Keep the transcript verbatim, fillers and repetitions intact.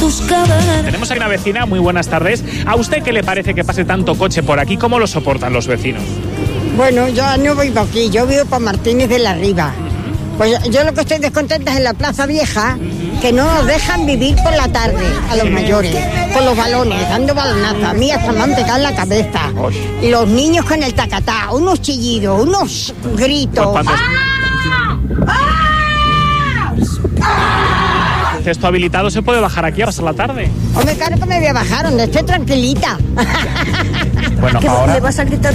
tus caderas. Tenemos ahí una vecina, muy buenas tardes. ¿A usted qué le parece que pase tanto coche por aquí? ¿Cómo lo soportan los vecinos? Bueno, yo no vivo aquí, yo vivo por Martínez de la Riva. Pues yo lo que estoy descontenta es en la Plaza Vieja, que no nos dejan vivir por la tarde a los mayores, con los balones, dando balonazos. A mí hasta me han pegado en la cabeza. Y los niños con el tacatá, unos chillidos, unos gritos. Pues cuando... Esto habilitado, ¿se puede bajar aquí a pasar la tarde? Hombre, claro que me voy a bajar, donde esté tranquilita. Bueno, ¿Qué ahora... le vas a gritar